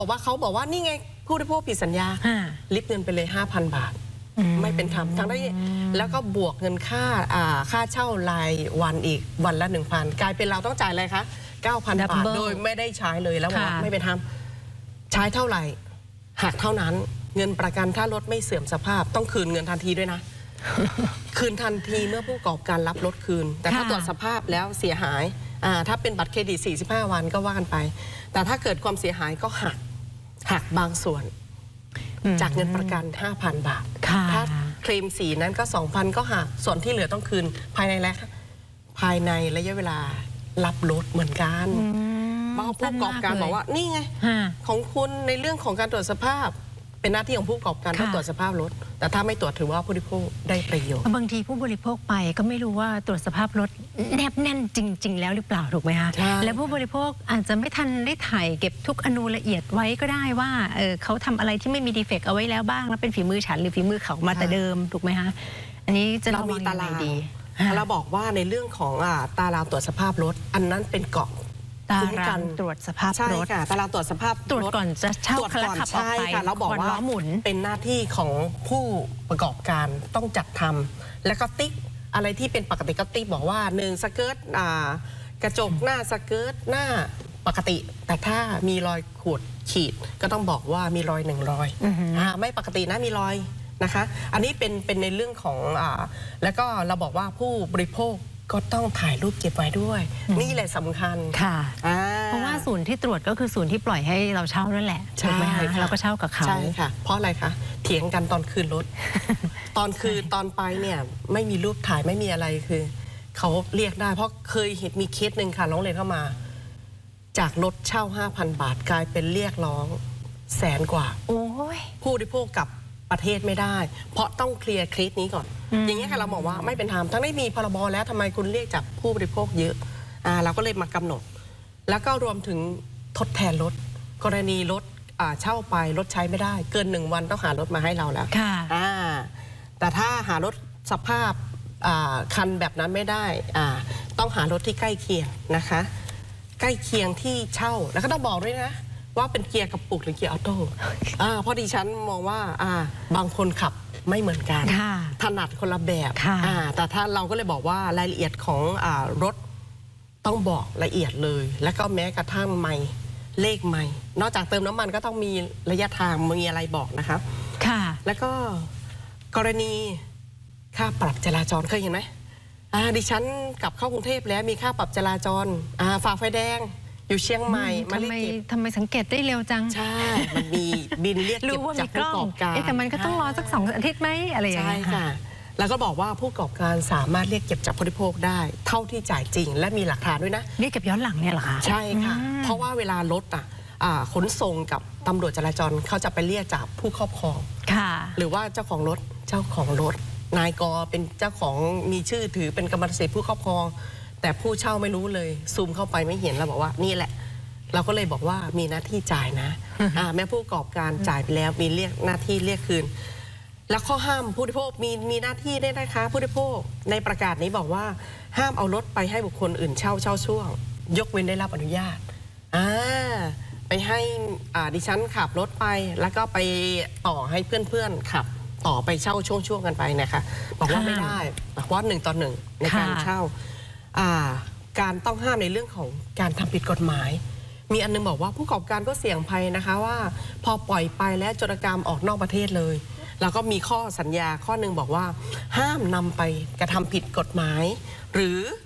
บอกว่านี่ไงผู้บริโภคผิดสัญญาลิบเงินไปเลย 5,000 บาทไม่เป็นธรรมทั้งได้แล้วก็บวกเงินค่าเช่ารายวันอีกวันละ 1,000 กลายเป็นเราต้องจ่ายอะไรคะ 9,000 บาทโดยไม่ได้ใช้เลยแล้วบอกไม่เป็นธรรมใช้เท่าไหร่หักเท่านั้นเงินประกันถ้ารถไม่เสื่อมสภาพต้องคืนเงินทันทีด้วยนะ คืนทันทีเมื่อผู้ประกอบการรับรถคืนแต่ถ้าตรวจสภาพแล้วเสียหายถ้าเป็นบัตรเครดิต45 วันก็ว่ากันไปแต่ถ้าเกิดความเสียหายก็หักบางส่วนจากเงินประกัน 5,000 บาทถ้าเคลมสีนั้นก็ 2,000 ก็หักส่วนที่เหลือต้องคืนภายในระยะเวลารับรถเหมือนกันเพราะผู้ประกอบการบอกว่านี่ไงของคุณในเรื่องของการตรวจสภาพเป็นหน้าที่ของผู้ประกอบการต้องตรวจสภาพรถแต่ถ้าไม่ตรวจถือว่าผู้บริโภคได้ประโยชน์บางทีผู้บริโภคไปก็ไม่รู้ว่าตรวจสภาพรถแนบแน่นจริงๆแล้วหรือเปล่าถูกไหมคะและผู้บริโภคอาจจะไม่ทันได้ถ่ายเก็บทุกอนูละเอียดไว้ก็ได้ว่าเขาทำอะไรที่ไม่มีดีเฟกต์เอาไว้แล้วบ้างแล้วเป็นฝีมือฉันหรือฝีมือเขามาแต่เดิมถูกไหมคะอันนี้จะเรามีตารางดีเราบอกว่าในเรื่องของตารางตรวจสภาพรถอันนั้นเป็นเกาะตารางตรวจสภาพรถตารางตรวจสภาพตรวจก่อนจะเช่าคันขับออกไปเราบอกว่าเป็นหน้าที่ของผู้ประกอบการต้องจัดทำแล้วก็ติ๊กอะไรที่เป็นปกติก็ติ๊กบอกว่า1สเกิร์ตกระจกหน้าสเกิร์ตหน้าปกติแต่ถ้ามีรอยขูดขีดก็ต้องบอกว่ามีรอย1 รอยไม่ปกตินะมีรอยนะคะอันนี้เป็นในเรื่องของแล้วก็เราบอกว่าผู้บริโภคก็ต้องถ่ายรูปเก็บไว้ด้วยนี่แหละสำคัญค่ะเพราะว่าศูนย์ที่ตรวจก็คือศูนย์ที่ปล่อยให้เราเช่านั่นแหละใช่ไหมคะเราก็เช่ากับเขาใช่ค่ะเพราะอะไรคะเถียงกันตอนคืนรถตอนไปเนี่ยไม่มีรูปถ่ายไม่มีอะไรคือเขาเรียกได้เพราะเคยเห็นมีเคสหนึ่งค่ะร้องเรียนเข้ามาจากรถเช่า 5,000 บาทกลายเป็นเรียกร้อง100,000 กว่าผู้บริโภคกับประเทศไม่ได้เพราะต้องเคลียร์เคสนี้ก่อนอย่างนี้ค่ะเราบอกว่าไม่เป็นธรรมทั้งไม่มีพรบแล้วทำไมคุณเรียกจับผู้บริโภคเยอะเราก็เลยมากำหนดแล้วก็รวมถึงทดแทนรถกรณีรถเช่าไปรถใช้ไม่ได้เกิน1 วันต้องหารถมาให้เราแล้วแต่ถ้าหารถสภาพคันแบบนั้นไม่ได้ต้องหารถที่ใกล้เคียงนะคะใกล้เคียงที่เช่าแล้วก็ต้องบอกด้วยนะว่าเป็นเกียร์กระปุกหรือเกียร์ออโต้เพราะดิฉันมองว่าบางคนขับไม่เหมือนกันถนัดคนละแบบแต่ถ้าเราก็เลยบอกว่ารายละเอียดของรถต้องบอกละเอียดเลยแล้วก็แม้กระทั่งไมล์เลขไมล์นอกจากเติมน้ำมันก็ต้องมีระยะทางมีอะไรบอกนะคะแล้วก็กรณีค่าปรับจราจรเคยเห็นไหมดิฉันกลับเข้ากรุงเทพแล้วมีค่าปรับจราจรฝ่าไฟแดงอยู่เชียงใหม่ทำไมสังเกตได้เร็วจังใช่มันมีบินเรียกเก็บจากผู้ประกอบการแต่มันก็ต้องรอสัก2 อาทิตย์ไหมอะไรอย่างเงี้ยใช่ค่ะแล้วก็บอกว่าผู้ประกอบการสามารถเรียกเก็บจากผู้บริโภคได้เท่าที่จ่ายจริงและมีหลักฐานด้วยนะเรียกเก็บย้อนหลังเนี่ยเหรอคะใช่ค่ะเพราะว่าเวลารถขนส่งกับตำรวจจราจรเขาจะไปเรียกจากผู้ครอบครองหรือว่าเจ้าของรถนายกเป็นเจ้าของมีชื่อถือเป็นกรรมสิทธิ์ผู้ครอบครองแต่ผู้เช่าไม่รู้เลยซูมเข้าไปไม่เห็นเราบอกว่านี่แหละเราก็เลยบอกว่ามีหน้าที่จ่ายนะแม้ผู้ประกอบการจ่ายไปแล้วมีหน้าที่เรียกคืนแล้วข้อห้ามผู้บริโภคมีหน้าที่ได้นะคะผู้บริโภคในประกาศนี้บอกว่าห้ามเอารถไปให้บุคคลอื่นเช่าช่วงยกเว้นได้รับอนุญาตไปให้ดิฉันขับรถไปแล้วก็ไปต่อให้เพื่อนๆขับต่อไปเช่าช่วงกันไปนะคะบอกว่าไม่ได้เพราะ1 ต่อ 1ในการเช่าการต้องห้ามในเรื่องของการทำผิดกฎหมายมีอันนึงบอกว่าผู้ประกอบการก็เสี่ยงภัยนะคะว่าพอปล่อยไปแล้วโจรกรรมออกนอกประเทศเลยแล้วก็มีข้อสัญญาข้อหนึ่งบอกว่าห้ามนำไปกระทำผิดกฎหมายหรือ